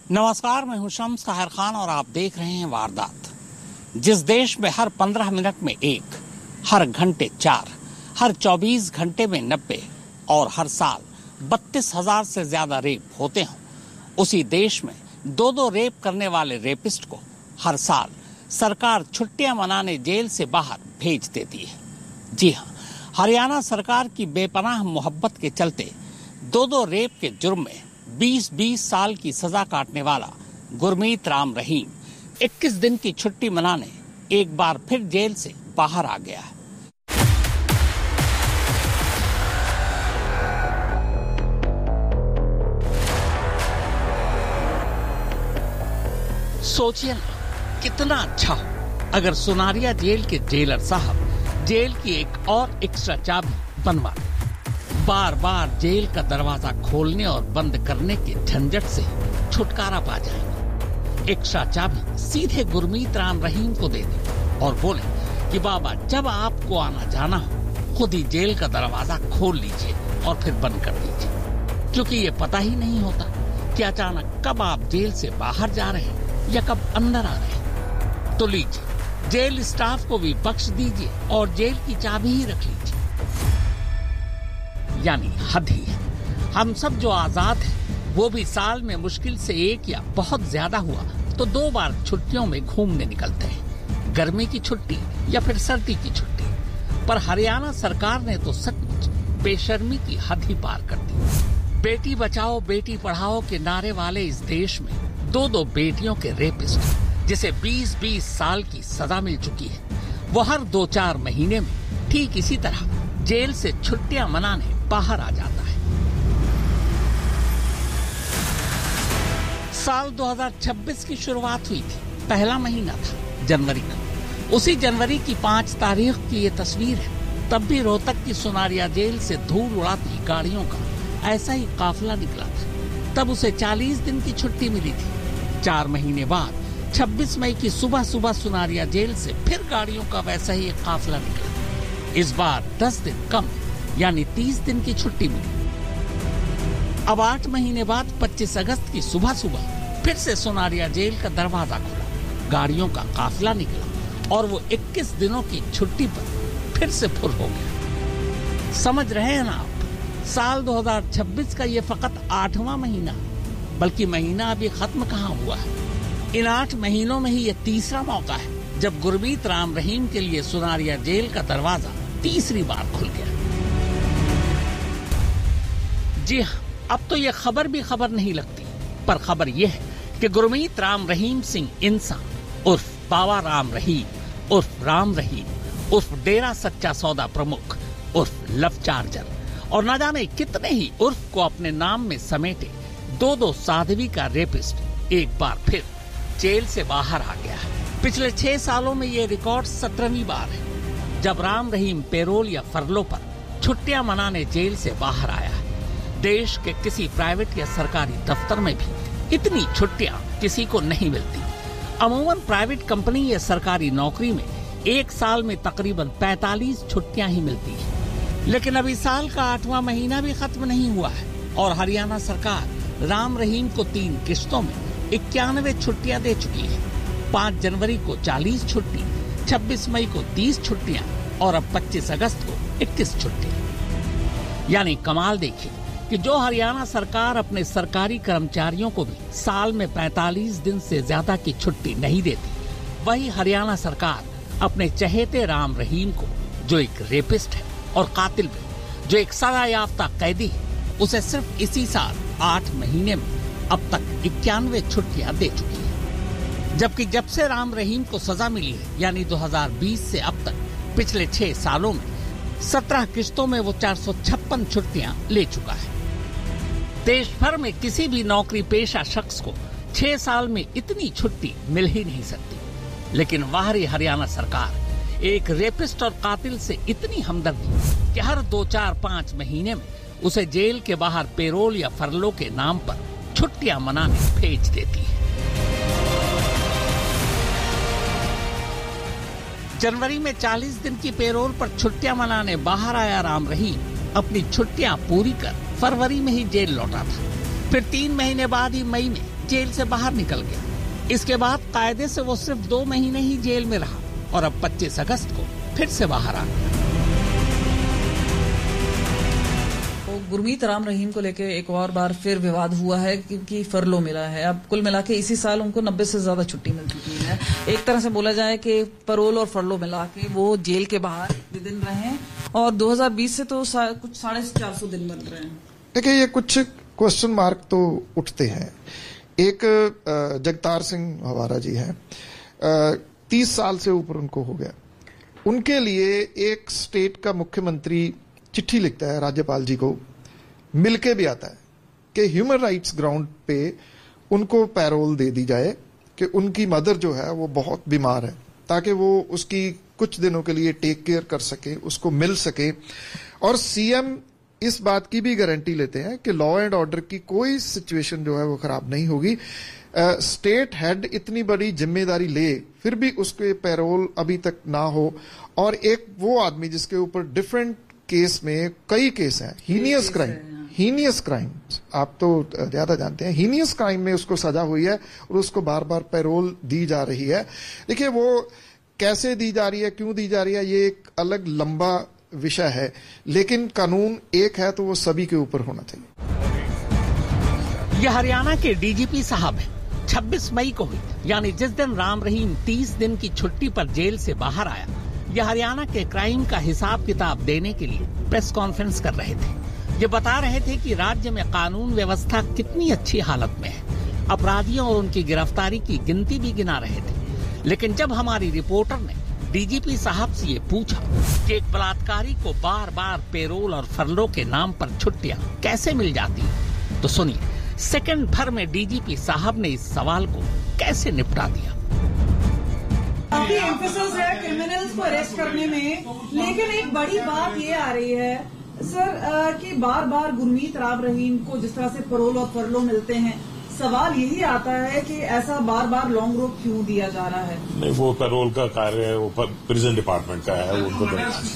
नमस्कार, मैं हूं शम्स ताहिर खान और आप देख रहे हैं वारदात। जिस देश में हर 15 मिनट में 1, हर घंटे 4, हर 24 घंटे में 90 और हर साल 32,000 से ज्यादा रेप होते हों, उसी देश में 2 रेप करने वाले रेपिस्ट को हर साल सरकार छुट्टियां मनाने जेल से बाहर भेज देती है। जी हां, हरियाणा सरकार की बेपनाह मोहब्बत के चलते 2 रेप के जुर्म में 20-20 साल की सजा काटने वाला गुरमीत राम रहीम 21 दिन की छुट्टी मनाने एक बार फिर जेल से बाहर आ गया है। सोचिए ना, कितना अच्छा हो अगर सुनारिया जेल के जेलर साहब जेल की एक और एक्स्ट्रा चाबी बनवा दें। बार बार जेल का दरवाजा खोलने और बंद करने के झंझट से छुटकारा पा जाएंगे। एक्स्ट्रा चाबी सीधे गुरमीत राम रहीम को दे दें और बोले कि बाबा, जब आपको आना जाना हो खुद ही जेल का दरवाजा खोल लीजिए और फिर बंद कर दीजिए, क्योंकि ये पता ही नहीं होता कि अचानक कब आप जेल से बाहर जा रहे हैं या कब अंदर आ रहे हैं। तो लीजिए, जेल स्टाफ को भी बख्श दीजिए और जेल की चाबी ही रख लीजिए। यानी हद ही है। हम सब जो आजाद हैं, वो भी साल में मुश्किल से 1 या बहुत ज्यादा हुआ तो 2 बार छुट्टियों में घूमने निकलते हैं, गर्मी की छुट्टी या फिर सर्दी की छुट्टी। पर हरियाणा सरकार ने तो सचमुच बेशर्मी की हद ही पार कर दी। बेटी बचाओ बेटी पढ़ाओ के नारे वाले इस देश में 2 बेटियों के रेपिस्ट, जिसे 20-20 साल की सजा मिल चुकी है, वो हर 2-4 महीने में ठीक इसी तरह जेल से छुट्टियां मनाने बाहर आ जाता है। साल 2026 की शुरुआत हुई थी। पहला महीना था, जनवरी का। उसी जनवरी की 5 तारीख की ये तस्वीर है। तब भी रोहतक की सुनारिया जेल से धूल उड़ाती गाड़ियों का ऐसा ही काफिला निकला था। तब उसे 40 दिन की छुट्टी मिली थी। 4 महीने बाद 26 मई की सुबह सुबह सुनारिया जेल से फिर गाड़ियों का वैसा ही एक काफिला निकला। इस बार 10 दिन कम, यानी 30 दिन की छुट्टी मिली। अब 8 महीने बाद 25 अगस्त की सुबह सुबह फिर से सुनारिया जेल का दरवाजा खुला, गाड़ियों का काफिला निकला और वो 21 दिनों की छुट्टी पर फिर से फुर हो गया। समझ रहे हैं ना आप? साल 2026 का ये फकत 8वां महीना, बल्कि महीना अभी खत्म कहाँ हुआ है। इन 8 महीनों में ही ये तीसरा मौका है जब गुरमीत राम रहीम के लिए सुनारिया जेल का दरवाजा तीसरी बार खुल गया। जी हाँ, अब तो ये खबर भी खबर नहीं लगती, पर खबर यह है कि गुरमीत राम रहीम सिंह इंसान उर्फ बाबा राम रहीम उर्फ राम रहीम उर्फ डेरा सच्चा सौदा प्रमुख उर्फ लव चार्जर और न जाने कितने ही उर्फ को अपने नाम में समेटे 2 साध्वी का रेपिस्ट एक बार फिर जेल से बाहर आ गया है। पिछले 6 सालों में ये रिकॉर्ड 17वीं बार है जब राम रहीम पेरोल या फरलो पर छुट्टियां मनाने जेल से बाहर आया है। देश के किसी प्राइवेट या सरकारी दफ्तर में भी इतनी छुट्टियां किसी को नहीं मिलती। अमूमन प्राइवेट कंपनी या सरकारी नौकरी में 1 साल में तकरीबन 45 छुट्टियां ही मिलती है। लेकिन अभी साल का 8वां महीना भी खत्म नहीं हुआ है और हरियाणा सरकार राम रहीम को 3 किश्तों में 91 छुट्टियां दे चुकी है। 5 जनवरी को 40 छुट्टी, 26 मई को 30 छुट्टियां और अब 25 अगस्त को 21 छुट्टियां। यानी कमाल देखिए कि जो हरियाणा सरकार अपने सरकारी कर्मचारियों को भी साल में 45 दिन से ज्यादा की छुट्टी नहीं देती, वही हरियाणा सरकार अपने चहेते राम रहीम को, जो एक रेपिस्ट है और कातिल भी, जो एक सजा याफ्ता कैदी है, उसे सिर्फ इसी साल 8 महीने में अब तक 91 छुट्टियां दे चुकी है। जबकि जब से राम रहीम को सजा मिली है, यानी 2020 से अब तक पिछले 6 सालों में 17 किश्तों में वो 456 छुट्टियां ले चुका है। देश भर में किसी भी नौकरी पेशा शख्स को 6 साल में इतनी छुट्टी मिल ही नहीं सकती। लेकिन बाहरी हरियाणा सरकार एक रेपिस्ट और कातिल से इतनी हमदर्दी कि हर 2, 4, 5 महीने में उसे जेल के बाहर पेरोल या फरलो के नाम पर छुट्टियां मनाने भेज देती है। जनवरी में 40 दिन की पेरोल पर छुट्टियां मनाने बाहर आया राम रहीम अपनी छुट्टियां पूरी कर फरवरी में ही जेल लौटा था। फिर 3 महीने बाद ही मई में जेल से बाहर निकल गया। इसके बाद कायदे से वो सिर्फ 2 महीने ही जेल में रहा और अब 25 अगस्त को फिर से बाहर आ गया। गुरमीत राम रहीम को लेकर एक और बार फिर विवाद हुआ है क्योंकि फरलो मिला है। अब कुल मिला के इसी साल उनको 90 से ज्यादा छुट्टी मिल चुकी है। एक तरह से बोला जाए कि परोल और फरलो मिला के वो जेल के बाहर दिन रहे और 2020 से तो कुछ 450 दिन बन रहे हैं। देखिए, ये कुछ क्वेश्चन मार्क तो उठते हैं। एक जगतार सिंह हवारा जी हैं, 30 साल से ऊपर उनको हो गया। उनके लिए एक स्टेट का मुख्यमंत्री चिट्ठी लिखता है राज्यपाल जी को, मिलके भी आता है कि ह्यूमन राइट्स ग्राउंड पे उनको पैरोल दे दी जाए कि उनकी मदर जो है वो बहुत बीमार है, ताकि वो उसकी कुछ दिनों के लिए टेक केयर कर सके, उसको मिल सके। और सीएम इस बात की भी गारंटी लेते हैं कि लॉ एंड ऑर्डर की कोई सिचुएशन जो है वो खराब नहीं होगी। स्टेट हेड इतनी बड़ी जिम्मेदारी ले, फिर भी उसके पैरोल अभी तक ना हो। और एक वो आदमी जिसके ऊपर डिफरेंट केस में कई केस हैं, हीनियस क्राइम, आप तो ज्यादा जानते हैं, हीनियस क्राइम में उसको सजा हुई है और उसको बार बार पैरोल दी जा रही है। देखिए, वो कैसे दी जा रही है, क्यों दी जा रही है, ये एक अलग लंबा विषय है, लेकिन कानून एक है तो वो सभी के ऊपर होना चाहिए। यह हरियाणा के डीजीपी साहब हैं। 26 मई को हुई, यानी जिस दिन राम रहीम 30 दिन की छुट्टी पर जेल से बाहर आया, यह हरियाणा के क्राइम का हिसाब किताब देने के लिए प्रेस कॉन्फ्रेंस कर रहे थे। ये बता रहे थे कि राज्य में कानून व्यवस्था कितनी अच्छी हालत में है, अपराधियों और उनकी गिरफ्तारी की गिनती भी गिना रहे थे। लेकिन जब हमारी रिपोर्टर ने डीजीपी साहब से ये पूछा कि एक बलात्कारी को बार बार पेरोल और फरलो के नाम पर छुट्टियां कैसे मिल जाती, तो सुनिए सेकंड भर में डीजीपी साहब ने इस सवाल को कैसे निपटा दिया। काफी एम्फेसिस है क्रिमिनल्स को अरेस्ट करने में, लेकिन एक बड़ी बात ये आ रही है सर कि बार बार गुरमीत राम रहीम को जिस तरह से परोल और फरलो मिलते हैं, सवाल यही आता है कि ऐसा बार बार लॉन्ग रोक क्यों दिया जा रहा है। नहीं, वो पैरोल का कार्य है, वो प्रिजन डिपार्टमेंट का है, उनको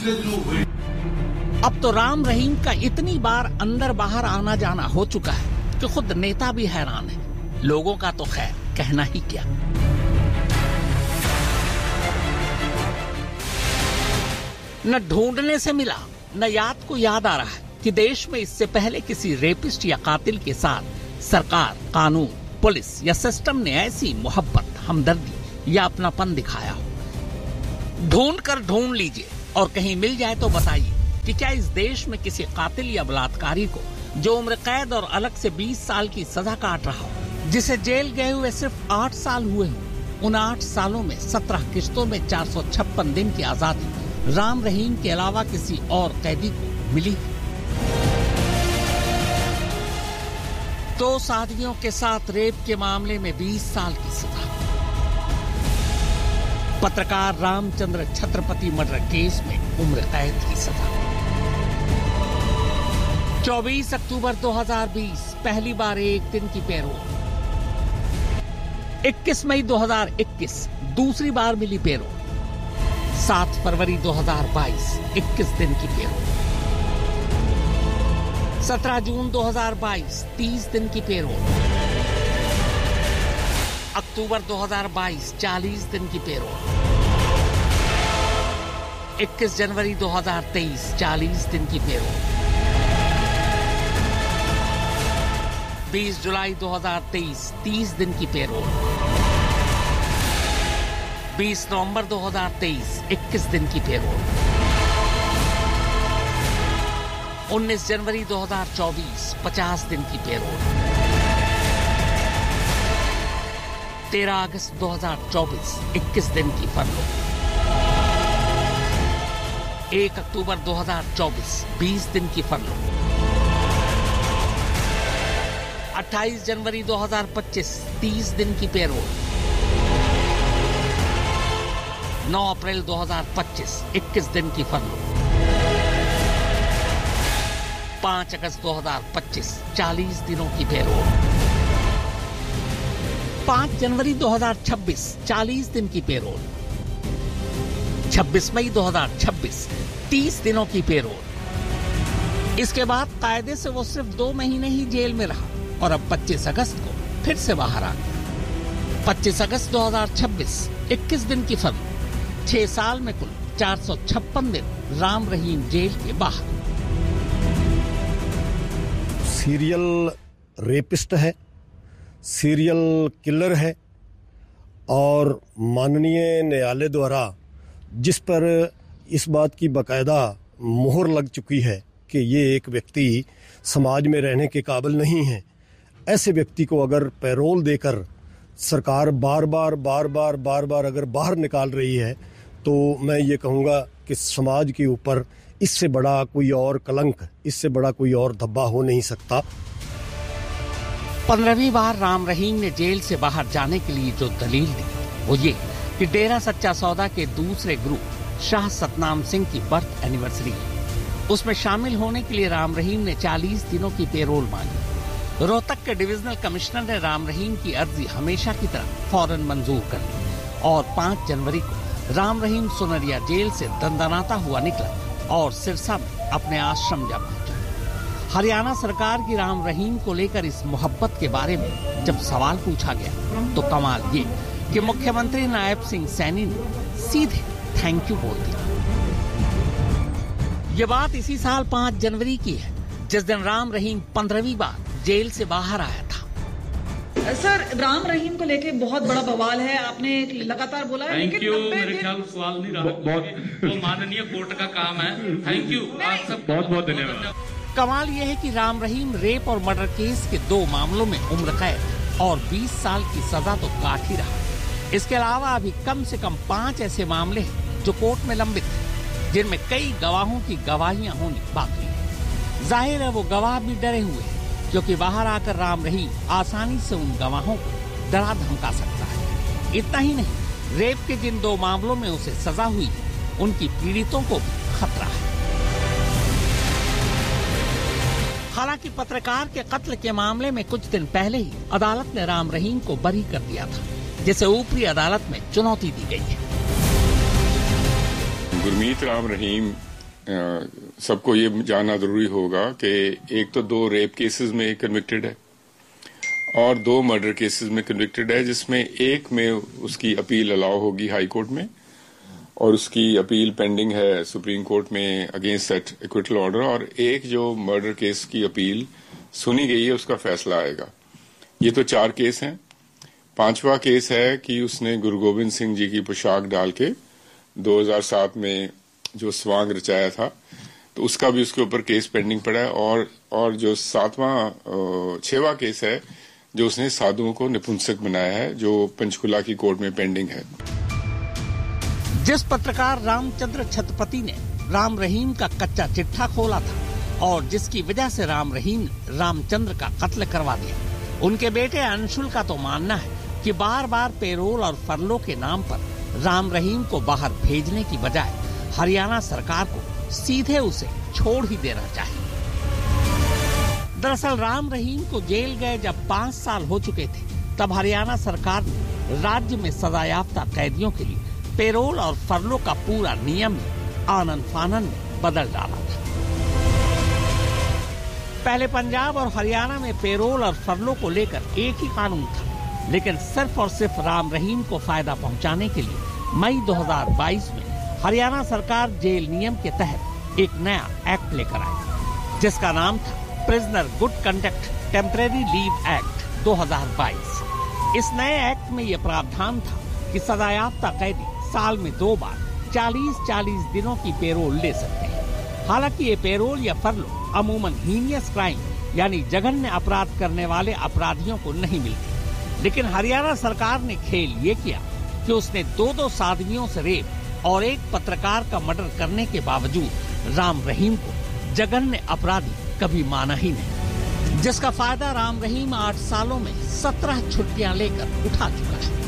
अब तो राम रहीम का इतनी बार अंदर बाहर आना जाना हो चुका है कि खुद नेता भी हैरान है। लोगों का तो खैर कहना ही क्या। न ढूंढने से मिला, न याद को याद आ रहा है कि देश में इससे पहले किसी रेपिस्ट या कातिल के साथ सरकार, कानून, पुलिस या सिस्टम ने ऐसी मोहब्बत, हमदर्दी या अपनापन दिखाया हो। ढूंढ लीजिए और कहीं मिल जाए तो बताइए कि क्या इस देश में किसी कातिल या बलात्कारी को जो उम्र कैद और अलग से 20 साल की सजा काट रहा हो, जिसे जेल गए हुए सिर्फ 8 साल हुए हो, उन 8 सालों में 17 किश्तों में 456 दिन की आजादी राम रहीम के अलावा किसी और कैदी को मिली? 2 साथियों के साथ रेप के मामले में 20 साल की सजा। पत्रकार रामचंद्र छत्रपति मर्डर केस में उम्र कैद की सजा। 24 अक्टूबर 2020 पहली बार एक दिन की पैरोल। 21 मई 2021 दूसरी बार मिली पैरोल। 7 फरवरी 2022 21 दिन की पैरोल। 17 जून 2022 30 दिन की पैरोल। अक्टूबर 2022 40 दिन की पैरोल। 21 जनवरी 2023 40 दिन की पैरोल। 20 जुलाई 2023 30 दिन की पैरोल। 20 नवंबर 2023 21 दिन की पैरोल। 19 जनवरी 2024 50 दिन की पैरोल। 13 अगस्त 2024 21 दिन की फरलो। 1 अक्टूबर 2024 20 दिन की फरलो। 28 जनवरी 2025 30 दिन की पैरोल। 9 अप्रैल 2025 21 दिन की फरलो। 5 अगस्त 2025 40 दिनों की पैरोल। 5 जनवरी 2026 40 दिन की पैरोल। 26 मई 2026 30 दिनों की पैरोल। इसके बाद कायदे से वो सिर्फ 2 महीने ही जेल में रहा और अब 25 अगस्त को फिर से बाहर आ गया। 25 अगस्त 2026, 21 दिन की फर्म, 6 साल में कुल 456 दिन राम रहीम जेल के बाहर। सीरियल रेपिस्ट है, सीरियल किलर है और माननीय न्यायालय द्वारा जिस पर इस बात की बाकायदा मोहर लग चुकी है कि ये एक व्यक्ति समाज में रहने के काबिल नहीं है, ऐसे व्यक्ति को अगर पैरोल देकर सरकार बार बार अगर बाहर निकाल रही है तो मैं ये कहूँगा कि समाज के ऊपर इससे बड़ा कोई और कलंक, इससे बड़ा कोई और धब्बा हो नहीं सकता। 15वीं बार राम रहीम ने जेल से बाहर जाने के लिए जो दलील दी वो ये कि डेरा सच्चा सौदा के दूसरे ग्रुप शाह सतनाम सिंह की बर्थ एनिवर्सरी है। उसमें शामिल होने के लिए राम रहीम ने 40 दिनों की पेरोल मांगी। रोहतक के डिविजनल कमिश्नर ने राम रहीम की अर्जी हमेशा की तरह फौरन मंजूर कर ली और 5 जनवरी को राम रहीम सुनरिया जेल से दंदनाता हुआ निकला और सिरसा में अपने आश्रम जा पहुंचा। हरियाणा सरकार की राम रहीम को लेकर इस मोहब्बत के बारे में जब सवाल पूछा गया तो कमाल ये कि मुख्यमंत्री नायब सिंह सैनी ने सीधे थैंक यू बोल दिया। ये बात इसी साल 5 जनवरी की है जिस दिन राम रहीम 15वीं बार जेल से बाहर आया था। सर, राम रहीम को लेके बहुत बड़ा बवाल है, आपने लगातार बोला है। थैंक यू, मेरे ख्याल सवाल नहीं रहा, बहुत माननीय कोर्ट का काम है। थैंक यू, आप सब बहुत बहुत धन्यवाद। कमाल यह है कि राम रहीम रेप और मर्डर केस के 2 मामलों में उम्र कैद और 20 साल की सजा तो काट ही रहा। इसके अलावा अभी कम से कम 5 ऐसे मामले हैं जो कोर्ट में लंबित हैं, जिनमें कई गवाहों की गवाहियां होनी बाकी है। जाहिर है वो गवाह भी डरे हुए हैं क्योंकि बाहर आकर राम रहीम आसानी से उन गवाहों को डरा धमका सकता है। इतना ही नहीं, रेप के जिन 2 मामलों में उसे सजा हुई है उनकी पीड़ितों को भी खतरा है। हालांकि पत्रकार के कत्ल के मामले में कुछ दिन पहले ही अदालत ने राम रहीम को बरी कर दिया था, जिसे ऊपरी अदालत में चुनौती दी गई है। गुरमीत राम रहीम, सबको ये जानना जरूरी होगा कि एक तो 2 रेप केसेस में कन्विक्टेड है और 2 मर्डर केसेस में कन्विक्टेड है, जिसमें एक में उसकी अपील अलाउ होगी हाई कोर्ट में और उसकी अपील पेंडिंग है सुप्रीम कोर्ट में अगेंस्ट दैट एक्विटल ऑर्डर, और एक जो मर्डर केस की अपील सुनी गई है उसका फैसला आएगा। ये तो 4 केस हैं। 5वां केस है कि उसने गुरु गोविंद सिंह जी की पोशाक डाल के 2007 में जो स्वांग रचाया था, तो उसका भी उसके ऊपर केस पेंडिंग पड़ा है। और जो 6वां केस है जो उसने साधुओं को नपुंसक बनाया है, जो पंचकुला की कोर्ट में पेंडिंग है। जिस पत्रकार रामचंद्र छत्रपति ने राम रहीम का कच्चा चिट्ठा खोला था और जिसकी वजह से राम रहीम ने रामचंद्र का कत्ल करवा दिया, उनके बेटे अंशुल का तो मानना है कि बार बार पेरोल और फरलो के नाम पर राम रहीम को बाहर भेजने की बजाय हरियाणा सरकार को सीधे उसे छोड़ ही देना चाहिए। दरअसल राम रहीम को जेल गए जब 5 साल हो चुके थे, तब हरियाणा सरकार ने राज्य में सजायाफ्ता कैदियों के लिए पेरोल और फरलो का पूरा नियम आनन फानन में बदल डाला था। पहले पंजाब और हरियाणा में पेरोल और फरलो को लेकर एक ही कानून था, लेकिन सिर्फ और सिर्फ राम रहीम को फायदा पहुंचाने के लिए मई 2022 में हरियाणा सरकार जेल नियम के तहत एक नया एक्ट लेकर आई, जिसका नाम था prisoner good conduct temporary leave act 2022। इस नए एक्ट में यह प्रावधान था कि सजायाफ्ता कैदी साल में 2 बार 40-40 दिनों की पेरोल ले सकते हैं। हालांकि ये पेरोल या फरलो अमूमन हीनियस क्राइम यानी जघन्य अपराध करने वाले अपराधियों को नहीं मिलती, लेकिन हरियाणा सरकार ने खेल ये किया कि उसने 2 साध्वियों से रेप और एक पत्रकार का मर्डर करने के बावजूद राम रहीम को जघन्य अपराधी कभी माना ही नहीं, जिसका फायदा राम रहीम 8 सालों में 17 छुट्टियां लेकर उठा चुका है।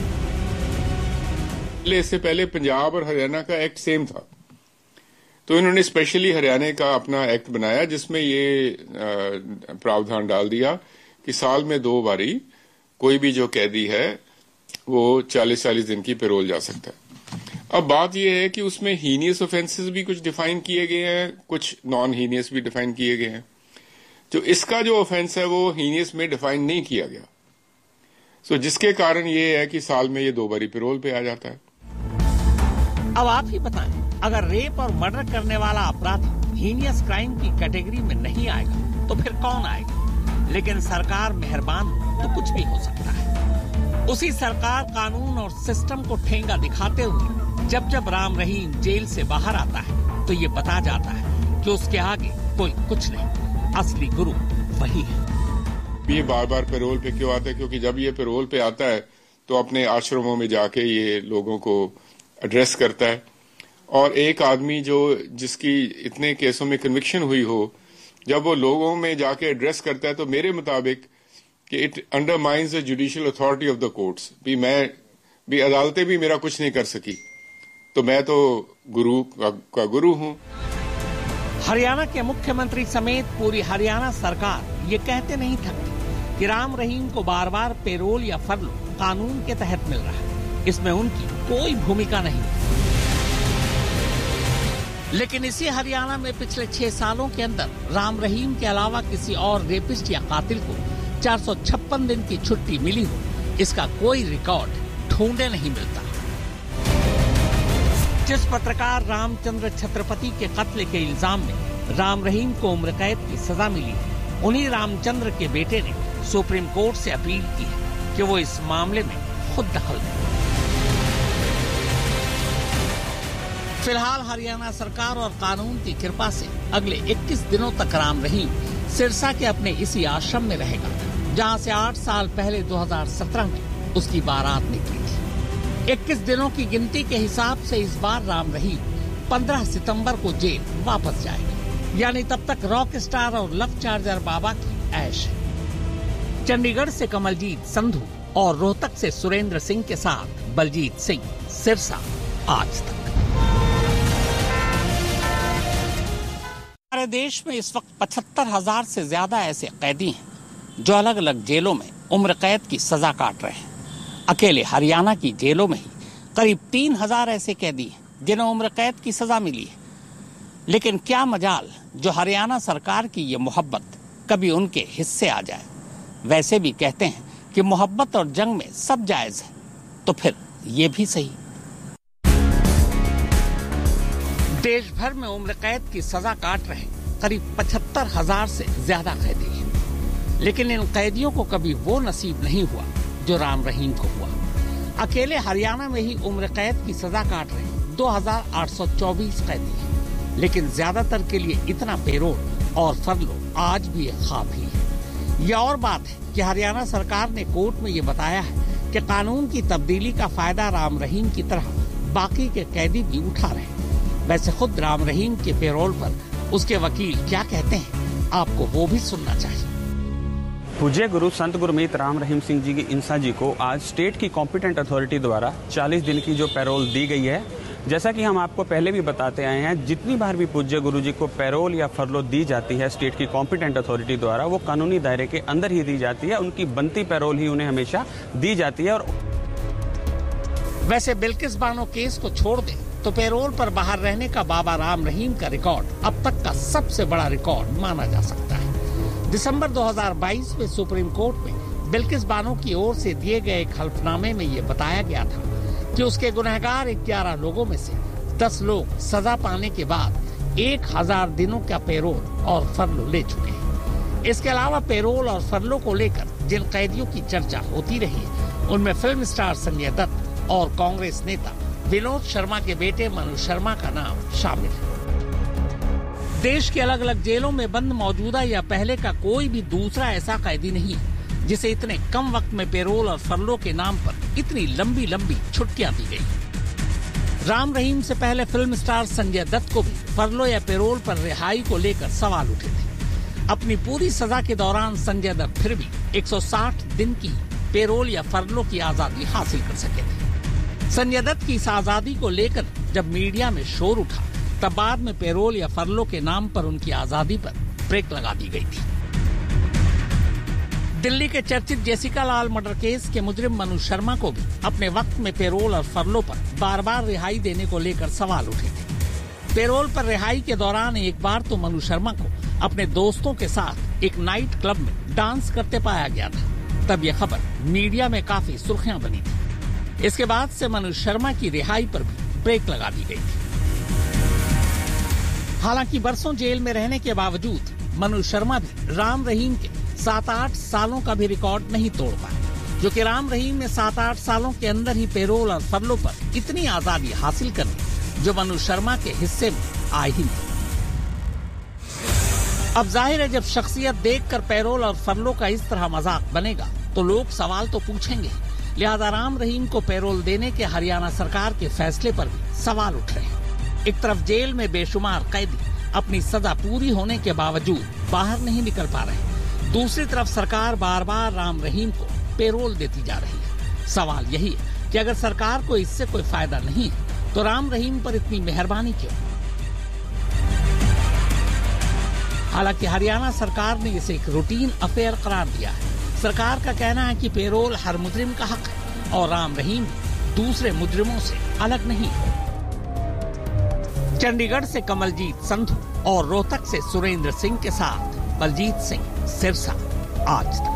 इससे पहले पंजाब और हरियाणा का एक्ट सेम था, तो इन्होंने स्पेशली हरियाणा का अपना एक्ट बनाया जिसमें ये प्रावधान डाल दिया कि साल में 2 बारी कोई भी जो कैदी है वो 40-40 दिन की पेरोल जा सकता है। अब बात यह है कि उसमें हीनियस ऑफेंसेस भी कुछ डिफाइन किए गए हैं, कुछ नॉन हीनियस भी डिफाइन किए गए हैं। जो इसका जो ऑफेंस है वो हीनियस में डिफाइन नहीं किया गया, सो जिसके कारण ये है कि साल में ये 2 बारी पैरोल पे आ जाता है। अब आप ही बताएं, अगर रेप और मर्डर करने वाला अपराधी हीनियस क्राइम की कैटेगरी में नहीं आएगा तो फिर कौन आएगा? लेकिन सरकार मेहरबान हो तो कुछ भी हो सकता है। उसी सरकार कानून और सिस्टम को ठेंगा दिखाते हुए जब जब राम रहीम जेल से बाहर आता है तो ये बता जाता है कि उसके आगे कोई कुछ नहीं, असली गुरु वही है। ये बार बार पैरोल पे क्यों आता है? क्योंकि जब ये पैरोल पे आता है तो अपने आश्रमों में जाके ये लोगों को एड्रेस करता है, और एक आदमी जिसकी इतने केसों में कन्विक्शन हुई हो, जब वो लोगों में जाके एड्रेस करता है तो मेरे मुताबिक कि it undermines the judicial authority of the courts. भी अदालतें भी मेरा कुछ नहीं कर सकी, तो मैं तो गुरु का गुरु हूं। हरियाणा के मुख्यमंत्री समेत पूरी हरियाणा सरकार ये कहते नहीं थकती कि राम रहीम को बार बार पेरोल या फरलो कानून के तहत मिल रहा है, इसमें उनकी कोई भूमिका नहीं। लेकिन इसी हरियाणा में पिछले 6 सालों के अंदर राम रहीम के अलावा किसी और रेपिस्ट या कातिल को 456 दिन की छुट्टी मिली हो, इसका कोई रिकॉर्ड ढूंढे नहीं मिलता। जिस पत्रकार रामचंद्र छत्रपति के कत्ल के इल्जाम में राम रहीम को उम्र कैद की सजा मिली है, उन्हीं रामचंद्र के बेटे ने सुप्रीम कोर्ट से अपील की है कि वो इस मामले में खुद दखल दें। फिलहाल हरियाणा सरकार और कानून की कृपा से अगले 21 दिनों तक राम रहीम सिरसा के अपने इसी आश्रम में रहेगा, जहां से 8 साल पहले 2017 में उसकी बारात निकली थी। 21 दिनों की गिनती के हिसाब से इस बार राम रहीम 15 सितंबर को जेल वापस जाएगा, यानी तब तक रॉक स्टार और लव चार्जर बाबा की ऐश है। चंडीगढ़ से कमलजीत संधू और रोहतक से सुरेंद्र सिंह के साथ बलजीत सिंह, सिरसा, आज तक। हमारे देश में इस वक्त 75,000 से ज्यादा ऐसे कैदी हैं जो अलग अलग जेलों में उम्र कैद की सजा काट रहे हैं। अकेले हरियाणा की जेलों में ही करीब 3,000 ऐसे कैदी हैं जिन्हें उम्र कैद की सजा मिली है। लेकिन क्या मजाल जो हरियाणा सरकार की ये मोहब्बत कभी उनके हिस्से आ जाए। वैसे भी कहते हैं कि मोहब्बत और जंग में सब जायज है, तो फिर ये भी सही। देश भर में उम्र कैद की सजा काट रहे करीब 75,000 से ज्यादा कैदी हैं, लेकिन इन कैदियों को कभी वो नसीब नहीं हुआ जो राम रहीम को हुआ। अकेले हरियाणा में ही उम्र कैद की सजा काट रहे 2,824 कैदी हैं, लेकिन ज्यादातर के लिए इतना पेरोल और फरलो आज भी एक ख्वाब ही है। यह और बात है कि हरियाणा सरकार ने कोर्ट में ये बताया है कि कानून की तब्दीली का फायदा राम रहीम की तरह बाकी के कैदी भी उठा रहे हैं। वैसे खुद राम रहीम के पेरोल पर उसके वकील क्या कहते हैं, आपको वो भी सुनना चाहिए। पूज्य गुरु संत गुरमीत राम रहीम सिंह जी की इंसा जी को आज स्टेट की कॉम्पिटेंट अथॉरिटी द्वारा 40 दिन की जो पैरोल दी गई है, जैसा कि हम आपको पहले भी बताते आए हैं, जितनी बार भी पूज्य गुरु जी को पैरोल या फरलो दी जाती है स्टेट की कॉम्पिटेंट अथॉरिटी द्वारा, वो कानूनी दायरे के अंदर ही दी जाती है। उनकी बनती पैरोल ही उन्हें हमेशा दी जाती है। और वैसे बिल्किस बानो केस को छोड़ दें तो पैरोल पर बाहर रहने का बाबा राम रहीम का रिकॉर्ड अब तक का सबसे बड़ा रिकॉर्ड माना जा सकता है। दिसंबर 2022 में सुप्रीम कोर्ट में बिल्किस बानो की ओर से दिए गए एक हल्फनामे में ये बताया गया था कि उसके गुनहगार 11 लोगों में से 10 लोग सजा पाने के बाद 1000 दिनों का पैरोल और फरलो ले चुके हैं। इसके अलावा पैरोल और फरलो को लेकर जिन कैदियों की चर्चा होती रही उनमें फिल्म स्टार संजय दत्त और कांग्रेस नेता विनोद शर्मा के बेटे मनु शर्मा का नाम शामिल है। देश के अलग अलग जेलों में बंद मौजूदा या पहले का कोई भी दूसरा ऐसा कैदी नहीं है जिसे इतने कम वक्त में पैरोल और फरलो के नाम पर इतनी लंबी लंबी छुट्टियां दी गई। राम रहीम से पहले फिल्म स्टार संजय दत्त को भी फरलो या पैरोल पर रिहाई को लेकर सवाल उठे थे। अपनी पूरी सजा के दौरान संजय दत्त फिर भी 160 दिन की पैरोल या फरलो की आजादी हासिल कर सके थे। संजय दत्त की इस आजादी को लेकर जब मीडिया में शोर उठा तब बाद में पैरोल या फरलो के नाम पर उनकी आजादी पर ब्रेक लगा दी गई थी। दिल्ली के चर्चित जेसिका लाल मर्डर केस के मुजरिम मनु शर्मा को भी अपने वक्त में पैरोल और फरलो पर बार बार रिहाई देने को लेकर सवाल उठे थे। पैरोल पर रिहाई के दौरान एक बार तो मनु शर्मा को अपने दोस्तों के साथ एक नाइट क्लब में डांस करते पाया गया था। तब यह खबर मीडिया में काफी सुर्खियां बनी थी। इसके बाद से मनोज शर्मा की रिहाई पर भी ब्रेक लगा दी गई थी। हालांकि बरसों जेल में रहने के बावजूद मनोज शर्मा भी राम रहीम के 7-8 सालों का भी रिकॉर्ड नहीं तोड़ पाए, जो कि राम रहीम ने 7-8 सालों के अंदर ही पेरोल और फरलों पर इतनी आजादी हासिल कर ली जो मनोज शर्मा के हिस्से में आई ही नहीं। अब जाहिर है जब शख्सियत देखकर पेरोल और फरलों का इस तरह मजाक बनेगा तो लोग सवाल तो पूछेंगे। लिहाजा राम रहीम को पेरोल देने के हरियाणा सरकार के फैसले पर भी सवाल उठ रहे हैं। एक तरफ जेल में बेशुमार कैदी अपनी सजा पूरी होने के बावजूद बाहर नहीं निकल पा रहे, दूसरी तरफ सरकार बार बार राम रहीम को पेरोल देती जा रही है। सवाल यही है कि अगर सरकार को इससे कोई फायदा नहीं है तो राम रहीम पर इतनी मेहरबानी क्यों? हालांकि हरियाणा सरकार ने इसे एक रूटीन अफेयर करार दिया है। सरकार का कहना है कि पेरोल हर मुजरिम का हक है और राम रहीम दूसरे मुजरिमों से अलग नहीं है। चंडीगढ़ से कमलजीत संधू और रोहतक से सुरेंद्र सिंह के साथ बलजीत सिंह सिरसा, आज तक।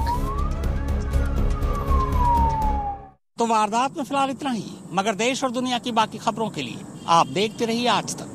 तो वारदात में फिलहाल इतना ही, मगर देश और दुनिया की बाकी खबरों के लिए आप देखते रहिए आज तक।